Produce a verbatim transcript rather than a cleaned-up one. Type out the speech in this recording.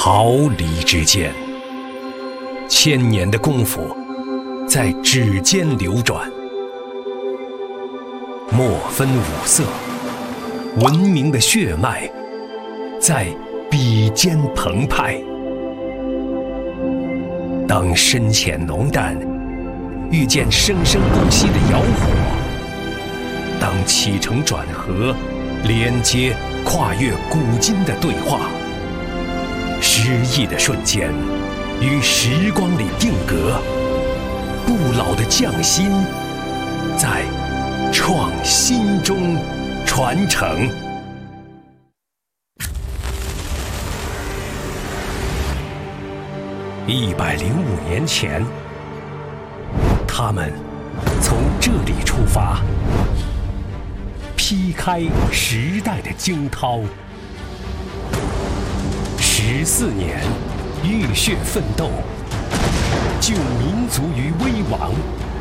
毫厘之间，千年的功夫在指尖流转，莫分五色，文明的血脉在笔尖澎湃。当深浅浓淡遇见生生不息的窑火，当起承转合连接跨越古今的对话，诗意的瞬间于时光里定格，不老的匠心在创新中传承。一百零五年前，他们从这里出发，劈开时代的惊涛。十四年浴血奋斗，救民族于危亡。